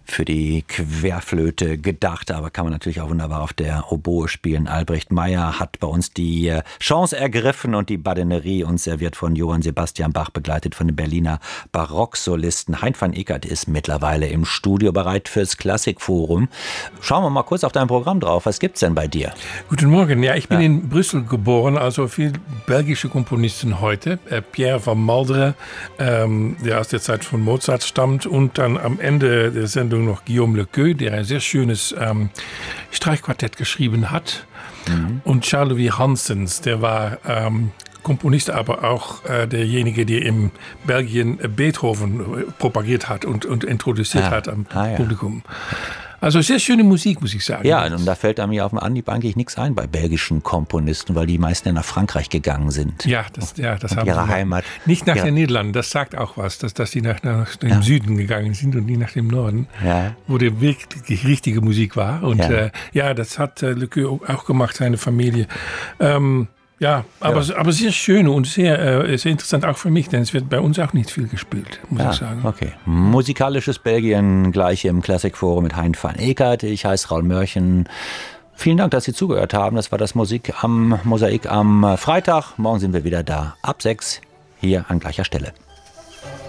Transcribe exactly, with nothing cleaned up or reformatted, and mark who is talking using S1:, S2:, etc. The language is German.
S1: für die Querflöte gedacht, aber kann man natürlich auch wunderbar auf der Oboe spielen. Albrecht Meyer hat bei uns die Chance ergriffen und die Badinerie uns serviert von Johann Sebastian Bach, begleitet von den Berliner Barocksolisten. Hein van Eekert ist mittlerweile im Studio bereit fürs Klassikforum. Schauen wir mal kurz auf dein Programm drauf. Was gibt's denn bei dir?
S2: Guten Morgen. Ja, ich bin
S1: ja.
S2: in Brüssel geboren, also viele belgische Komponisten heute. Äh, Pierre van Maldere, ähm, der aus der Zeit von Mozart stammt, und dann am Ende der Sendung noch Guillaume Lequeux, der ein sehr schönes ähm, Streichquartett geschrieben hat. Mhm. Und Charles-Louis Hansens, der war ähm, Komponist, aber auch äh, derjenige, der in Belgien Beethoven propagiert hat und, und introduziert ah. hat am ah, ja. Publikum. Also sehr schöne Musik, muss ich sagen.
S1: Ja, und da fällt mir auf dem Anhieb eigentlich nichts ein bei belgischen Komponisten, weil die meisten ja nach Frankreich gegangen sind.
S2: Ja, das, ja, das haben
S1: ihre
S2: sie
S1: Heimat.
S2: Nicht nach
S1: ihre
S2: den Niederlanden, das sagt auch was, dass, dass die nach, nach dem
S1: ja.
S2: Süden gegangen sind und nicht nach dem Norden, ja. wo die wirklich richtige Musik war. Und ja, äh, ja das hat äh, Lequeux auch gemacht, seine Familie. Ähm, Ja, aber, ja. aber sehr schön und sehr, äh, sehr interessant auch für mich, denn es wird bei uns auch nicht viel gespielt, muss
S1: ja,
S2: ich sagen.
S1: Okay. Musikalisches Belgien gleich im Klassikforum mit Hein van Eekert. Ich heiße Raul Mörchen. Vielen Dank, dass Sie zugehört haben. Das war das Musik am Mosaik am Freitag. Morgen sind wir wieder da ab sechs hier an gleicher Stelle.